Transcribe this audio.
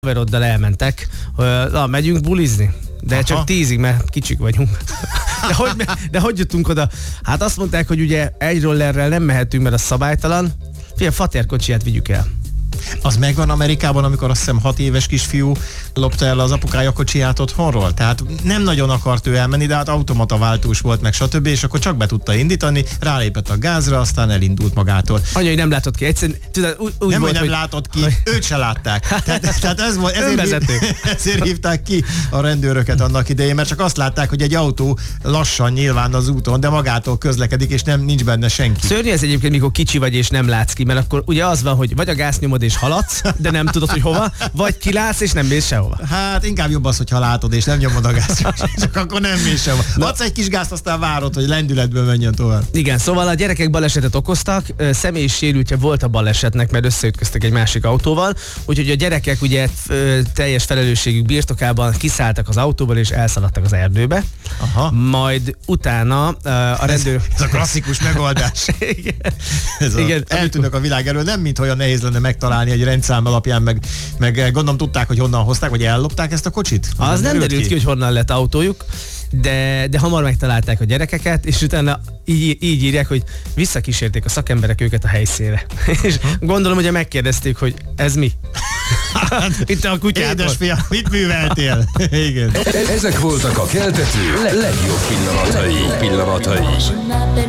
haveroddal elmentek, na, megyünk bulizni. De Aha. csak 10-ig, mert kicsik vagyunk. De hogy jutunk oda? Hát azt mondták, hogy ugye egy rollerrel nem mehetünk, mert az szabálytalan. Figyelj, Fater kocsiját vigyük el. Az megvan Amerikában, amikor azt hiszem 6 éves kisfiú lopta el az apukája kocsiját otthonról. Tehát nem nagyon akart ő elmenni, de hát automata váltós volt, meg stb. És akkor csak be tudta indítani, rálépett a gázra, aztán elindult magától. Anyai nem látott ki. Egyszerűen, tudod, úgy Nem, volt, hogy nem látott ki, őt se látták. Tehát ez volt, ezért hívták ki a rendőröket annak idején, mert csak azt látták, hogy egy autó lassan nyilván az úton, de magától közlekedik, és nincs benne senki. Szörnyű ez egyébként, mikor kicsi vagy és nem látsz ki, mert akkor ugye az van, hogy vagy a gáznyomod és haladsz, de nem tudod, hogy hova, vagy kilátsz és nem mész sehova. Hát inkább jobb az, hogyha látod és nem nyomod a gázt, csak akkor nem mész sehova. Adsz egy kis gázt, aztán várod, hogy lendületből menjen tovább. Igen, szóval a gyerekek balesetet okoztak, személyi sérültje volt a balesetnek, mert összeütköztek egy másik autóval, úgyhogy a gyerekek ugye teljes felelősségük birtokában kiszálltak az autóból és elszaladtak az erdőbe. Aha. Majd utána a rendőr... Ez a klasszikus megoldás. Igen. Igen, eltűnök a világ elől, nem mint olyan nehéz lenne megtalálni egy rendszám alapján, meg gondolom tudták, hogy honnan hozták, vagy ellopták ezt a kocsit? Az nem derült ki, hogy honnan lett autójuk, de hamar megtalálták a gyerekeket, és utána így írják, hogy visszakísérték a szakemberek őket a helyszínre. És gondolom, hogy megkérdezték, hogy ez mi? Itt a kutyától. Édesfiam, mit műveltél? Igen. Ezek voltak a keltető legjobb pillanatai.